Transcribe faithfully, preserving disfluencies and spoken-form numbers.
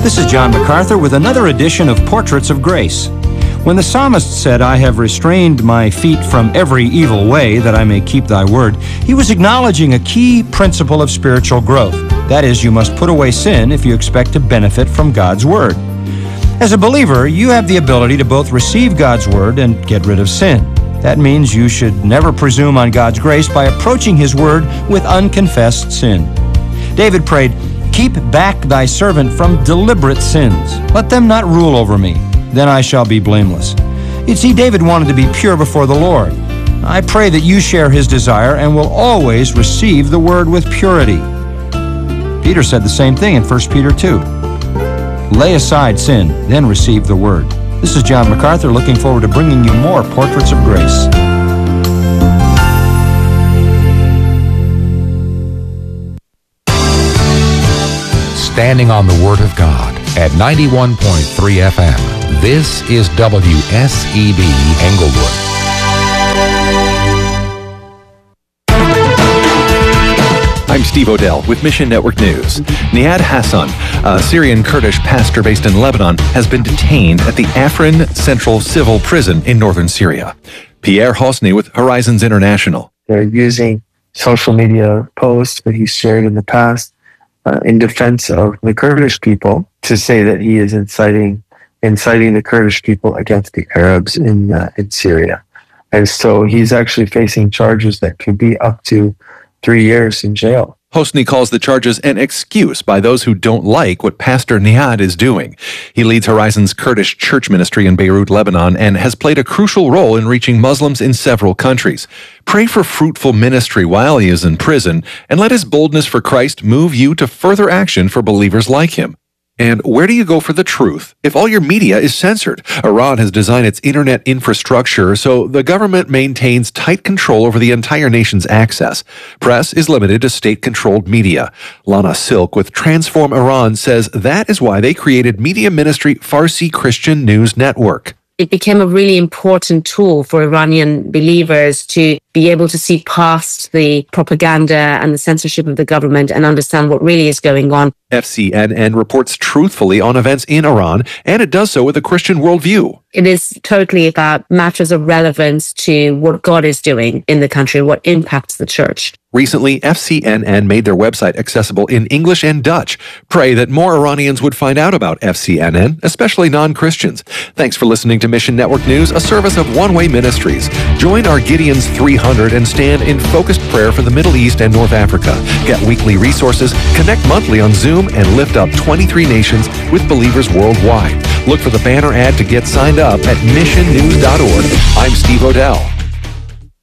This is John MacArthur with another edition of Portraits of Grace. When the psalmist said, "I have restrained my feet from every evil way, that I may keep thy word," he was acknowledging a key principle of spiritual growth. That is, you must put away sin if you expect to benefit from God's word. As a believer, you have the ability to both receive God's word and get rid of sin. That means you should never presume on God's grace by approaching his word with unconfessed sin. David prayed, "Keep back thy servant from deliberate sins. Let them not rule over me. Then I shall be blameless." You see, David wanted to be pure before the Lord. I pray that you share his desire and will always receive the word with purity. Peter said the same thing in First Peter two. Lay aside sin, then receive the word. This is John MacArthur, looking forward to bringing you more Portraits of Grace. Standing on the Word of God at ninety-one point three F M. This is W S E B Englewood. I'm Steve Odell with Mission Network News. Niad Hassan, a Syrian Kurdish pastor based in Lebanon, has been detained at the Afrin Central Civil Prison in northern Syria. Pierre Hosny with Horizons International. They're using social media posts that he's shared in the past uh, in defense of the Kurdish people to say that he is inciting inciting the Kurdish people against the Arabs in uh, in Syria. And so he's actually facing charges that could be up to three years in jail. Hosni calls the charges an excuse by those who don't like what Pastor Niad is doing. He leads Horizon's Kurdish church ministry in Beirut, Lebanon, and has played a crucial role in reaching Muslims in several countries. Pray for fruitful ministry while he is in prison, and let his boldness for Christ move you to further action for believers like him. And where do you go for the truth if all your media is censored? Iran has designed its internet infrastructure so the government maintains tight control over the entire nation's access. Press is limited to state-controlled media. Lana Silk with Transform Iran says that is why they created media ministry Farsi Christian News Network. It became a really important tool for Iranian believers to be able to see past the propaganda and the censorship of the government and understand what really is going on. F C N N reports truthfully on events in Iran, and it does so with a Christian worldview. It is totally about matters of relevance to what God is doing in the country, what impacts the church. Recently, F C N N made their website accessible in English and Dutch. Pray that more Iranians would find out about F C N N, especially non-Christians. Thanks for listening to Mission Network News, a service of One Way Ministries. Join our Gideon's three hundred and stand in focused prayer for the Middle East and North Africa. Get weekly resources, connect monthly on Zoom, and lift up twenty-three nations with believers worldwide. Look for the banner ad to get signed up at mission news dot org. I'm Steve Odell.